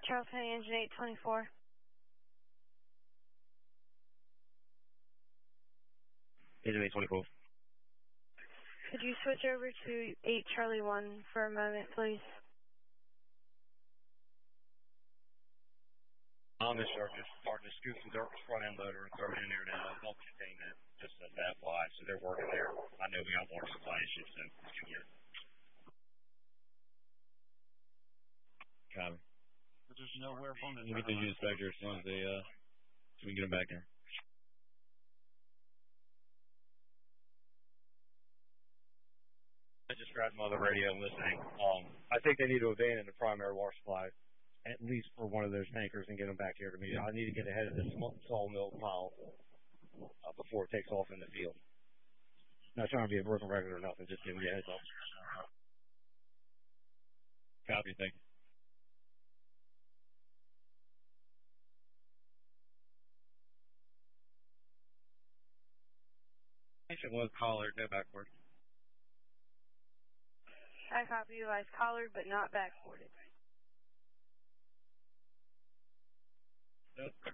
Charles County Engine 824. Engine 824. Could you switch over to 8 Charlie 1 for a moment, please? This sir, just starting to scoop some dirt with front end loader and throw it in there now. Don't contain that. Just as that fly. So they're working there. I know we got water supply issues, so yeah. Copy. But there's nowhere from this. We'll get the unit inspector as soon as they, so we can get them back in. I just grabbed my other radio and listening. I think they need to abandon the primary water supply, at least for one of those tankers, and get them back here to me. I need to get ahead of this sawmill pile before it takes off in the field. Not trying to be a broken record or nothing, just giving you a heads up. Copy, thank you. Station 1 Collard, no backward. I copy you as collared but not backboarded. Nope.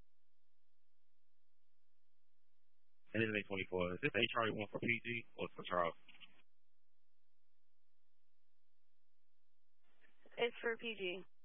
And then 824. Is this HR 1 for PG or for Charles? It's for PG.